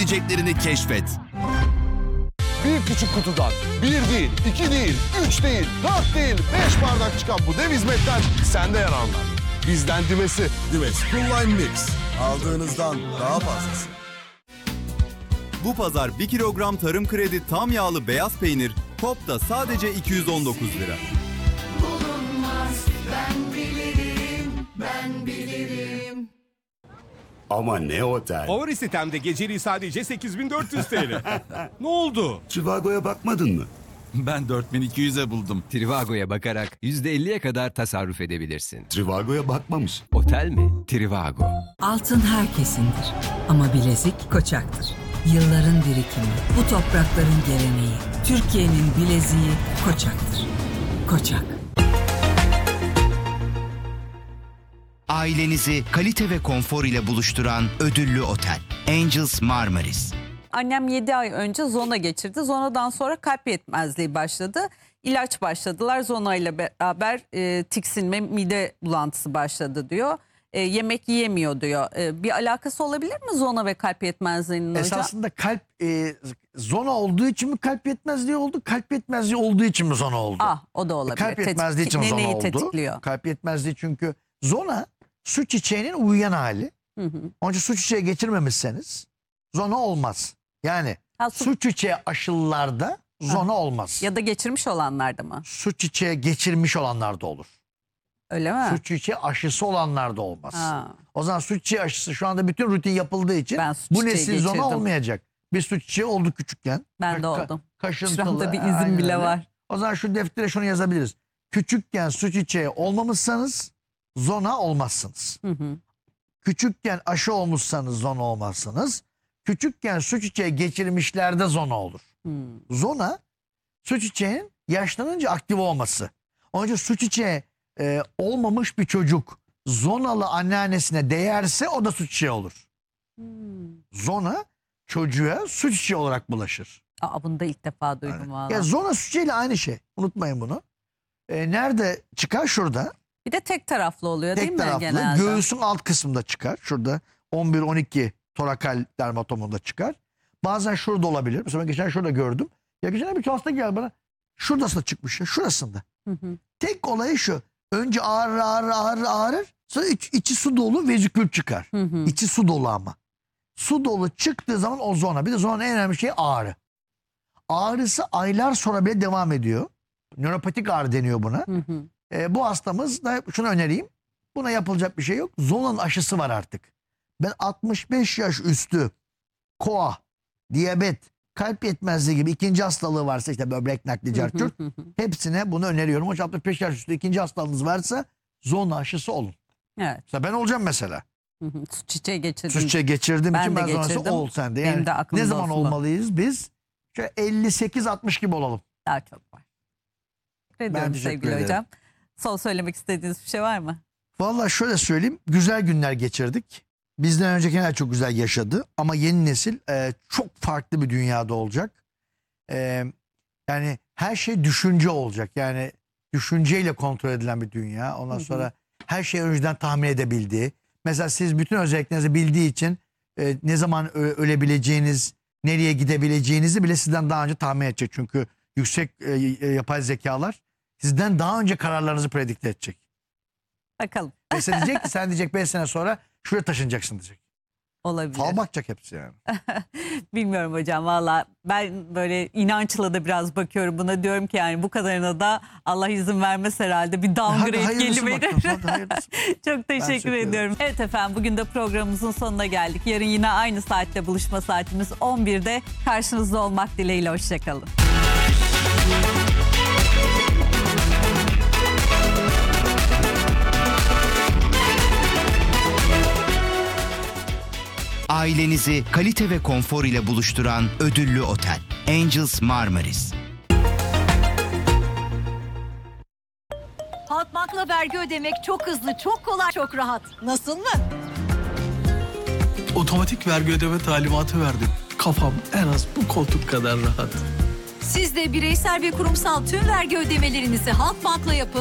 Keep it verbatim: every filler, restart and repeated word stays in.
yapabileceklerini keşfet. Bir küçük kutudan bir değil, iki değil, üç değil, dört değil, beş bardak çıkan bu dev hizmetten sen de yararlan. Bizden dimesi. Dimes Cool Lime Mix. Aldığınızdan daha fazlası. Bu pazar bir kilogram tarım kredi tam yağlı beyaz peynir Kop'ta sadece iki yüz on dokuz lira. Bulunmaz, ben bilirim, ben bilirim. Ama ne otel? Favori sitemde geceliği sadece sekiz bin dört yüz T L. Ne oldu? Trivago'ya bakmadın mı? Ben dört bin iki yüze buldum. Trivago'ya bakarak yüzde elliye kadar tasarruf edebilirsin. Trivago'ya bakmamış. Otel mi? Trivago. Altın herkesindir ama bilezik Koçak'tır. Yılların birikimi, bu toprakların geleneği. Türkiye'nin bileziği Koçak'tır. Koçak. Ailenizi kalite ve konfor ile buluşturan ödüllü otel. Angels Marmaris. Annem yedi ay önce zona geçirdi. Zonadan sonra kalp yetmezliği başladı. İlaç başladılar. Zona ile beraber e, tiksinme, mide bulantısı başladı diyor. E, yemek yiyemiyor diyor. E, bir alakası olabilir mi zona ve kalp yetmezliğinin hocam? Esasında kalp e, zona olduğu için mi kalp yetmezliği oldu? Kalp yetmezliği olduğu için mi zona oldu? Ah, o da olabilir. Kalp yetmezliği için zona Neneyi oldu. tetikliyor. Kalp yetmezliği çünkü zona su çiçeğinin uyuyan hali. Hı hı. Onun için su çiçeği geçirmemişseniz zona olmaz. Yani Ha, su... su çiçeği aşılılarda zona ha. olmaz. Ya da geçirmiş olanlarda mı? Su çiçeği geçirmiş olanlarda olur. Öyle mi? Su çiçeği aşısı olanlarda olmaz. Ha. O zaman su çiçeği aşısı şu anda bütün rutin yapıldığı için bu nesil zona olmayacak. Bir su çiçeği olduk küçükken. Ben de oldum. Kaşıntılı. Şu anda bir izin bile öyle. var. O zaman şu deftere şunu yazabiliriz. Küçükken su çiçeği olmamışsanız zona olmazsınız. Hı hı. Küçükken aşı olmuşsanız zona olmazsınız. Küçükken su çiçeği geçirmişlerde zona olur. Hı. Zona su çiçeğin yaşlanınca aktif olması. Onun için su çiçeği e, olmamış bir çocuk zonalı anneannesine değerse o da su çiçeği olur. Hı. Zona çocuğa su çiçeği olarak bulaşır. Aa, bunu da ilk defa duydum Yani, valla. ya zona su çiçeğiyle aynı şey. Unutmayın bunu. E, nerede çıkar? Şurada. Bir de tek taraflı oluyor değil Tek mi taraflı. genelde? Göğsün alt kısmında çıkar. Şurada on bir on iki torakal dermatomunda çıkar. Bazen şurada olabilir. Mesela ben geçen şurada gördüm. Ya geçen bir hasta geldi bana. Şuradasında çıkmış ya. Şurasında. Hı hı. Tek olayı şu. Önce ağrır ağrır ağrır ağrır. Sonra iç, içi su dolu vezikül çıkar. Hı hı. İçi su dolu ama. Su dolu çıktığı zaman o zona. Bir de zonanın en önemli şey ağrı. Ağrısı aylar sonra bile devam ediyor. Nöropatik ağrı deniyor buna. Hı hı. E, bu hastamız da şunu önereyim. Buna yapılacak bir şey yok. Zonanın aşısı var artık. Ben altmış beş yaş üstü koa, diyabet, kalp yetmezliği gibi ikinci hastalığı varsa işte böbrek nakli, cartçurt hepsine bunu öneriyorum. Hocam altmış beş yaş üstü ikinci hastalığınız varsa zona aşısı olun. Evet. Mesela ben olacağım mesela. Hı hı. Su çiçeği geçirdim. Su çiçeği geçirdiğim Ben için de ben sonrası geçirdim. ol sen de. Benim Yani de aklımda ne zaman olsun o. olmalıyız biz? Şöyle elli sekiz altmış gibi olalım. Daha çok var. Teşekkür ediyorum teşekkür sevgili ederim. hocam. Son söylemek istediğiniz bir şey var mı? Vallahi şöyle söyleyeyim. Güzel günler geçirdik. Bizden öncekiler çok güzel yaşadı. Ama yeni nesil e, çok farklı bir dünyada olacak. E, yani her şey düşünce olacak. Yani düşünceyle kontrol edilen bir dünya. Ondan Hı hı. sonra her şeyi önceden tahmin edebildiği. Mesela siz bütün özelliklerinizi bildiği için e, ne zaman ö- ölebileceğiniz, nereye gidebileceğinizi bile sizden daha önce tahmin edecek. Çünkü yüksek e, e, yapay zekalar sizden daha önce kararlarınızı predikte edecek. Bakalım. Mesela diyecek ki sen diyecek beş sene sonra şuraya taşınacaksın diyecek. Olabilir. Fal bakacak hepsi yani. Bilmiyorum hocam valla ben böyle inançla da biraz bakıyorum buna, diyorum ki yani bu kadarına da Allah izin vermez herhalde bir downgrade Hadi hayırlısı geliverir. bakalım, hadi hayırlısı. Çok teşekkür teşekkür ederim. ediyorum. Evet efendim, bugün de programımızın sonuna geldik. Yarın yine aynı saatte buluşma saatimiz on birde karşınızda olmak dileğiyle. Hoşçakalın. Ailenizi kalite ve konfor ile buluşturan ödüllü otel. Angels Marmaris. Halkbank'la vergi ödemek çok hızlı, çok kolay, çok rahat. Nasıl mı? Otomatik vergi ödeme talimatı verdim. Kafam en az bu koltuk kadar rahat. Siz de bireysel ve kurumsal tüm vergi ödemelerinizi Halkbank'la yapın.